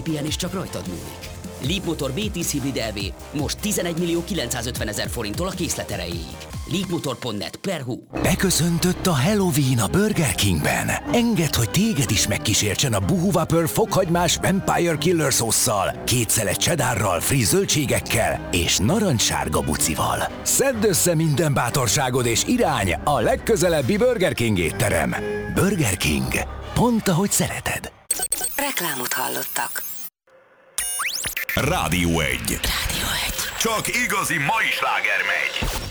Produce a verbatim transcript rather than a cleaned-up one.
Happy End is csak rajtad múlik. Leapmotor bé té cé Hybrid é vé most tizenegy millió kilencszázötven ezer forinttól a készlet erejéig. leapmotor pont net per hú. Beköszöntött a Halloween a Burger Kingben. Engedd, hogy téged is megkísértsen a Boohoo Whopper fokhagymás Vampire Killer szósszal, két szelet cheddarral, friss zöldségekkel és narancssárga bucival. Szedd össze minden bátorságod és irány a legközelebbi Burger King étterem. Burger King. Pont ahogy szereted. Reklámot hallottak. Rádió egy. Rádió egy. Csak igazi mai sláger megy.